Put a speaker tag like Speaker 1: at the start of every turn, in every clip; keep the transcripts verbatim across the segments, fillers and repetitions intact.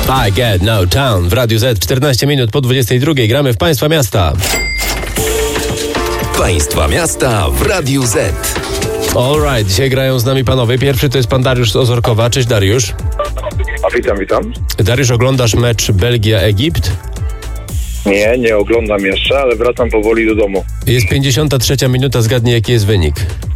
Speaker 1: I Get No Town w Radiu Z. czternaście minut po dwudziestej drugiej. Gramy w Państwa Miasta.
Speaker 2: Państwa Miasta w Radiu Z.
Speaker 1: Alright, dzisiaj grają z nami panowie. Pierwszy to jest pan Dariusz z Ozorkowa. Cześć Dariusz.
Speaker 3: A witam, witam.
Speaker 1: Dariusz, oglądasz mecz Belgia-Egipt?
Speaker 3: Nie, nie oglądam jeszcze, ale wracam powoli do domu.
Speaker 1: Jest pięćdziesiąta trzecia minuta, zgadnij jaki jest wynik.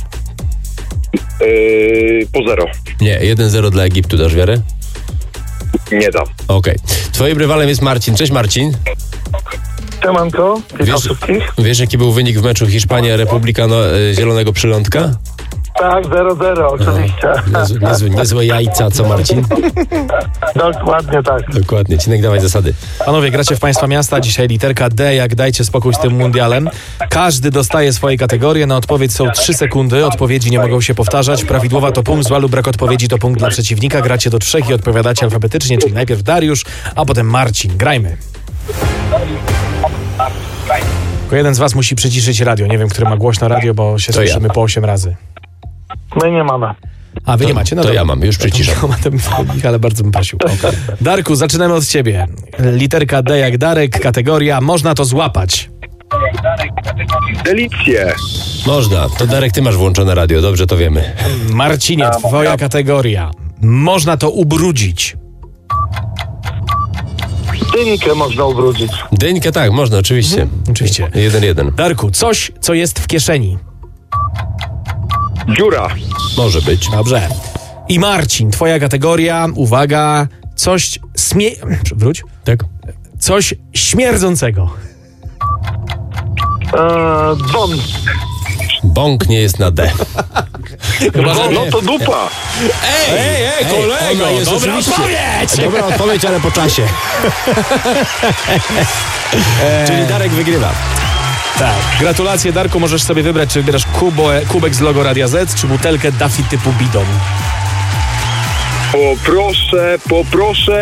Speaker 3: Yy, po zero.
Speaker 1: Nie, jeden zero dla Egiptu, dasz wiarę?
Speaker 3: Nie dam.
Speaker 1: Okej. Okay. Twoim rywalem jest Marcin. Cześć Marcin.
Speaker 4: Siemanko, witam
Speaker 1: Wiesz,
Speaker 4: wszystkich.
Speaker 1: wiesz jaki był wynik w meczu Hiszpania-Republika no, e, Zielonego Przylądka?
Speaker 4: Tak, zero zero, oczywiście.
Speaker 1: Niezłe, niezłe, niezłe jajca, co Marcin?
Speaker 4: Dokładnie tak.
Speaker 1: Dokładnie, Cinek, dawaj zasady.
Speaker 5: Panowie, gracie w Państwa Miasta, dzisiaj literka D, jak dajcie spokój z tym mundialem. Każdy dostaje swoje kategorie, na odpowiedź są trzy sekundy, odpowiedzi nie mogą się powtarzać. Prawidłowa to punkt, zła lub brak odpowiedzi to punkt dla przeciwnika. Gracie do trzech i odpowiadacie alfabetycznie, czyli najpierw Dariusz, a potem Marcin. Grajmy. Tylko jeden z was musi przyciszyć radio, nie wiem, który ma głośno radio, bo się
Speaker 1: To
Speaker 5: słyszymy
Speaker 1: ja.
Speaker 5: po osiem razy.
Speaker 4: My nie mamy.
Speaker 5: A wy
Speaker 1: To,
Speaker 5: nie macie? No
Speaker 1: to
Speaker 5: dobra.
Speaker 1: ja mam, już przyciszam.
Speaker 5: Ale bardzo bym prosił. Okay. Darku, zaczynamy od ciebie. Literka D jak Darek, kategoria można to złapać.
Speaker 3: Delicje.
Speaker 1: Można. To Darek, ty masz włączone radio, dobrze to wiemy.
Speaker 5: Marcinie, twoja kategoria. Można to ubrudzić.
Speaker 4: Dynkę można ubrudzić.
Speaker 1: Dyńkę tak, można, oczywiście.
Speaker 5: Mhm, oczywiście.
Speaker 1: Jeden jeden.
Speaker 5: Darku, coś, co jest w kieszeni.
Speaker 3: Dziura.
Speaker 1: Może być.
Speaker 5: Dobrze. I Marcin, twoja kategoria, uwaga, coś smie... Wróć.
Speaker 1: Tak?
Speaker 5: Coś śmierdzącego.
Speaker 4: Eee, dzwon.
Speaker 1: Bąk nie jest na D.
Speaker 5: Chyba, że
Speaker 3: No, no to dupa.
Speaker 5: Ej, ej, ej, kolego,
Speaker 1: ona jest
Speaker 5: dobra
Speaker 1: oczywiście.
Speaker 5: odpowiedź!
Speaker 1: Dobra odpowiedź, ale po czasie. Czyli Darek wygrywa.
Speaker 5: Tak. Gratulacje, Darku, możesz sobie wybrać, czy wybierasz kubo, kubek z logo Radia Z, czy butelkę Daffy typu bidon.
Speaker 3: Poproszę, poproszę